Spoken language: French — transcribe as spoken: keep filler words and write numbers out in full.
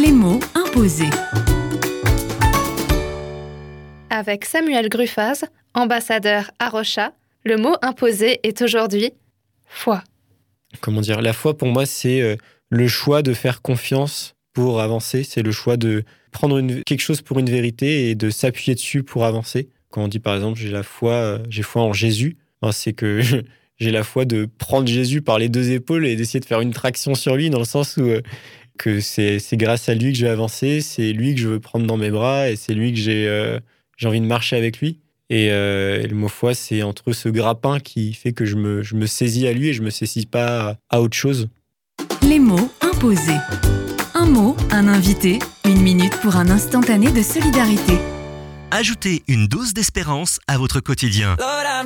Les mots imposés. Avec Samuel Gruffaz, ambassadeur à Rocha, le mot imposé est aujourd'hui foi. Comment dire, la foi pour moi c'est euh, le choix de faire confiance pour avancer, c'est le choix de prendre une, quelque chose pour une vérité et de s'appuyer dessus pour avancer. Quand on dit par exemple j'ai la foi, euh, j'ai foi en Jésus, ben, c'est que j'ai la foi de prendre Jésus par les deux épaules et d'essayer de faire une traction sur lui, dans le sens où euh, que c'est, c'est grâce à lui que je vais avancer, c'est lui que je veux prendre dans mes bras et c'est lui que j'ai, euh, j'ai envie de marcher avec lui. Et, euh, et le mot foi, c'est entre ce grappin qui fait que je me, je me saisis à lui et je me saisis pas à, à autre chose. Les mots imposés. Un mot, un invité, une minute pour un instantané de solidarité. Ajoutez une dose d'espérance à votre quotidien.